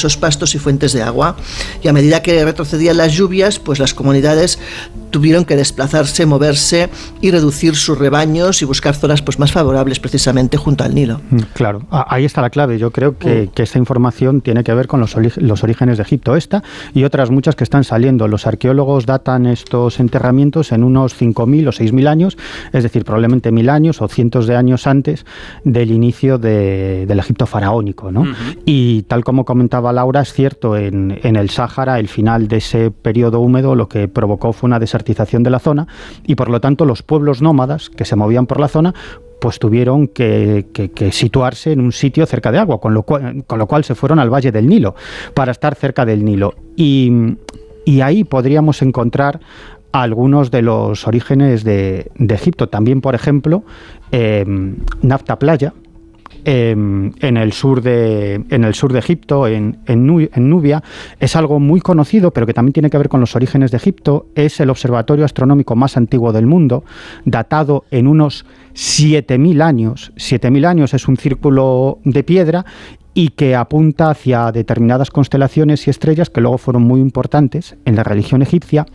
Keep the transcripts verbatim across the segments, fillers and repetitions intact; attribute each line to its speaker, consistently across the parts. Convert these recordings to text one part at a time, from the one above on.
Speaker 1: esos pastos y fuentes de agua. Y a medida que retrocedían las lluvias, pues las comunidades tuvieron que desplazarse, moverse y reducir sus rebaños y buscar zonas pues más favorables precisamente junto al Nilo.
Speaker 2: Claro, ahí está la clave. Yo creo que, que esta información tiene que ver con los, los orígenes de Egipto, esta y otras muchas que están saliendo. Los arqueólogos datan estos enterramientos en unos cinco mil o seis mil años, es decir, probablemente mil años o cientos de años antes del inicio de, del Egipto faraónico, ¿no? Uh-huh. Y tal como comentaba Laura, es cierto, en, en el Sáhara, el final de ese periodo húmedo lo que provocó fue una desertización de la zona y por lo tanto los pueblos nómadas que se movían por la zona pues tuvieron que, que, que situarse en un sitio cerca de agua, con lo cual, con lo cual se fueron al Valle del Nilo para estar cerca del Nilo. Y, y ahí podríamos encontrar algunos de los orígenes de, de Egipto. También, por ejemplo, eh, Nafta Playa, Eh, en el sur de en el sur de Egipto, en, en, Nu, en Nubia, es algo muy conocido, pero que también tiene que ver con los orígenes de Egipto. Es el observatorio astronómico más antiguo del mundo, datado en unos siete mil años. siete mil años es un círculo de piedra y que apunta hacia determinadas constelaciones y estrellas que luego fueron muy importantes en la religión egipcia,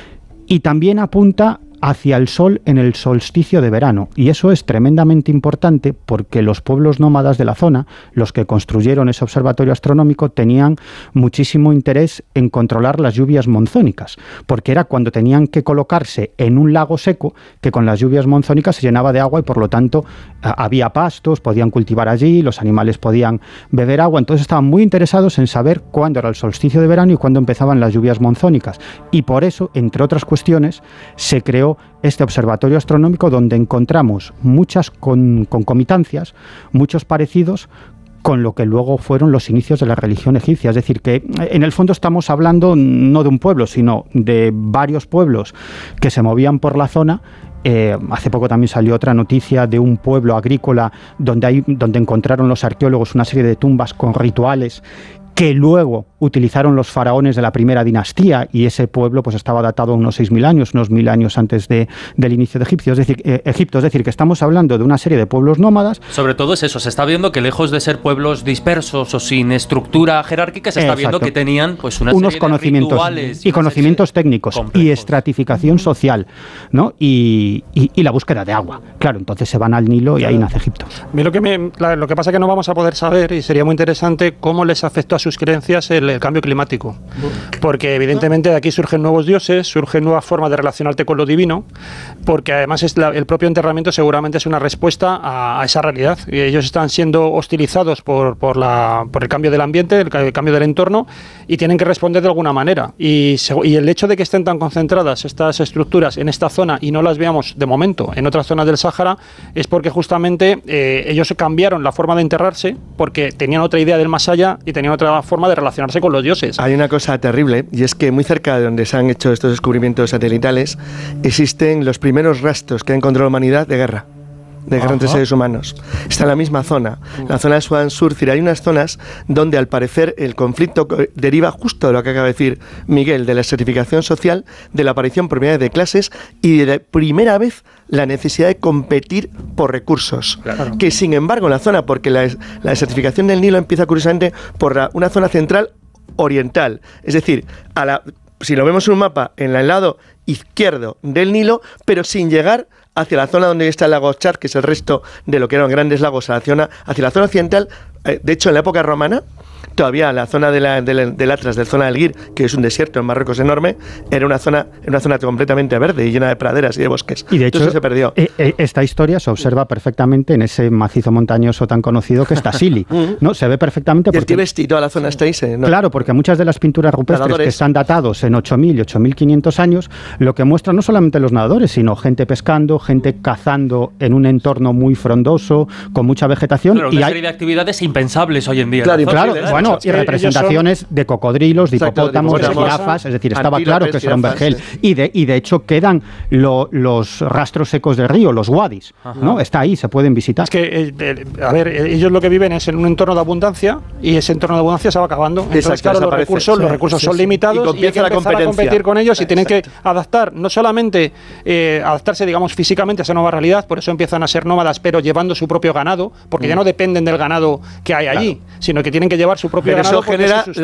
Speaker 2: y también apunta hacia el sol en el solsticio de verano, y eso es tremendamente importante porque los pueblos nómadas de la zona, los que construyeron ese observatorio astronómico, tenían muchísimo interés en controlar las lluvias monzónicas, porque era cuando tenían que colocarse en un lago seco que con las lluvias monzónicas se llenaba de agua y por lo tanto había pastos, podían cultivar allí, los animales podían beber agua. Entonces estaban muy interesados en saber cuándo era el solsticio de verano y cuándo empezaban las lluvias monzónicas, y por eso, entre otras cuestiones, se creó este observatorio astronómico donde encontramos muchas con, concomitancias, muchos parecidos con lo que luego fueron los inicios de la religión egipcia. Es decir, que en el fondo estamos hablando no de un pueblo, sino de varios pueblos que se movían por la zona. Eh, hace poco también salió otra noticia de un pueblo agrícola donde, hay, donde encontraron los arqueólogos una serie de tumbas con rituales que luego utilizaron los faraones de la primera dinastía, y ese pueblo pues estaba datado unos seis mil años, unos mil años antes de, del inicio de Egipto. Es decir, eh, Egipto. Es decir, que estamos hablando de una serie de pueblos nómadas.
Speaker 3: Sobre todo es eso, se está viendo que lejos de ser pueblos dispersos o sin estructura jerárquica, se está
Speaker 2: Exacto.
Speaker 3: viendo que tenían pues una
Speaker 2: unos
Speaker 3: serie
Speaker 2: conocimientos
Speaker 3: de rituales
Speaker 2: y conocimientos técnicos complejos. Y estratificación social, ¿no? Y, y, y la búsqueda de agua. Claro, entonces se van al Nilo y ahí nace Egipto.
Speaker 4: A mí lo que, me, lo que pasa es que no vamos a poder saber, y sería muy interesante, cómo les afectó a sus creencias el, el cambio climático. Porque evidentemente de aquí surgen nuevos dioses, surgen nuevas formas de relacionarte con lo divino, porque además es la, el propio enterramiento seguramente es una respuesta a, a esa realidad. Y ellos están siendo hostilizados por, por, la, por el cambio del ambiente, el, el cambio del entorno, y tienen que responder de alguna manera. Y, y el hecho de que estén tan concentradas estas estructuras en esta zona y no las veamos de momento en otras zonas del Sáhara es porque justamente eh, ellos cambiaron la forma de enterrarse porque tenían otra idea del más allá y tenían otra forma de relacionarse con los dioses.
Speaker 5: Hay una cosa terrible, y es que muy cerca de donde se han hecho estos descubrimientos satelitales existen los primeros rastros que ha encontrado la humanidad de guerra. de guerra entre seres humanos. Está en la misma zona, la zona de Sudán Sur. Es decir, hay unas zonas donde al parecer el conflicto deriva justo de lo que acaba de decir Miguel, de la estratificación social, de la aparición por primera vez de clases y de primera vez la necesidad de competir por recursos. Claro. Que sin embargo en la zona, porque la, la desertificación del Nilo empieza curiosamente por la, una zona central oriental, es decir, a la, si lo vemos en un mapa, en el lado izquierdo del Nilo, pero sin llegar hacia la zona donde está el lago Chad, que es el resto de lo que eran grandes lagos, hacia la zona, hacia la zona occidental. Eh, de hecho, en la época romana, todavía la zona de la, de la, del Atlas, del zona del Gir, que es un desierto en Marruecos enorme, era una zona, una zona completamente verde y llena de praderas y de bosques.
Speaker 2: Y de hecho,
Speaker 5: entonces se perdió.
Speaker 2: Eh, esta historia se observa perfectamente en ese macizo montañoso tan conocido que es Tassili, ¿no? Se ve perfectamente porque...
Speaker 5: Y el Tibesti y toda la zona está ahí. Se, ¿no?
Speaker 2: Claro, porque muchas de las pinturas rupestres nadadores. que están datados en ocho mil y ocho mil quinientos años, lo que muestran no solamente los nadadores, sino gente pescando, gente cazando en un entorno muy frondoso, con mucha vegetación.
Speaker 3: Claro, una
Speaker 2: y
Speaker 3: serie
Speaker 2: hay...
Speaker 3: de actividades impensables hoy en día.
Speaker 2: Claro, claro, bueno, y representaciones son... de cocodrilos, de
Speaker 5: Exacto,
Speaker 2: hipopótamos, de jirafas, es decir, estaba claro que era un vergel. Y de, y de hecho quedan lo, los rastros secos del río, los wadis, ¿no? Está ahí, se pueden visitar.
Speaker 4: Es que, eh, eh, a ver, ellos lo que viven es en un entorno de abundancia y ese entorno de abundancia se va acabando. Entonces,
Speaker 5: Exacto,
Speaker 4: claro, los recursos, sí, los recursos sí, son sí. limitados y, y hay que empezar a competir con ellos y Exacto. tienen que adaptar, no solamente eh, adaptarse, digamos, físicamente a esa nueva realidad, por eso empiezan a ser nómadas, pero llevando su propio ganado, porque mm. ya no dependen del ganado que hay allí, claro. sino que tienen que llevar su propio
Speaker 5: pero
Speaker 4: ganado.
Speaker 5: Eso genera